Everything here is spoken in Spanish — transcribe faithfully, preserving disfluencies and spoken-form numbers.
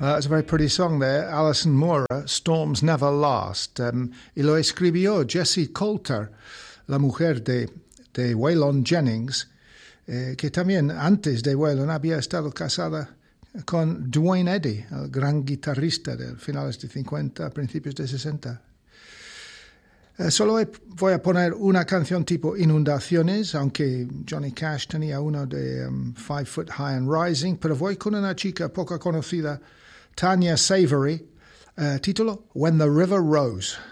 Uh, it's a very pretty song there. Alison Moore, Storms Never Last. Um, y lo escribió Jessie Coulter, la mujer de, de Waylon Jennings, eh, que también antes de Waylon había estado casada con Duane Eddy, el gran guitarrista de finales de cincuenta, principios de sesenta. Uh, solo voy a poner una canción tipo Inundaciones, aunque Johnny Cash tenía uno de um, Five Foot High and Rising, pero voy con una chica poco conocida, Tanya Savory, uh, título When the River Rose.